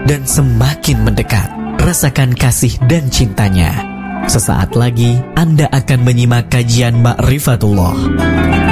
dan semakin mendekat. Rasakan kasih dan cintanya. Sesaat lagi Anda akan menyimak kajian Ma'rifatullah.